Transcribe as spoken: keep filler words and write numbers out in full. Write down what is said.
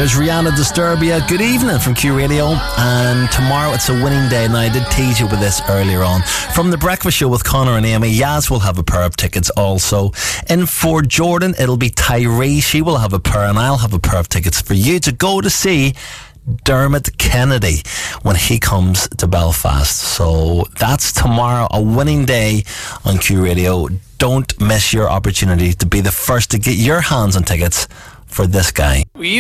There's Rihanna Disturbia. Good evening from Q Radio. And tomorrow it's a winning day. Now, I did tease you with this earlier on. From the Breakfast Show with Connor and Amy, Yaz will have a pair of tickets also. In for Jordan, it'll be Tyree. She will have a pair, and I'll have a pair of tickets for you to go to see Dermot Kennedy when he comes to Belfast. So that's tomorrow, a winning day on Q Radio. Don't miss your opportunity to be the first to get your hands on tickets for this guy.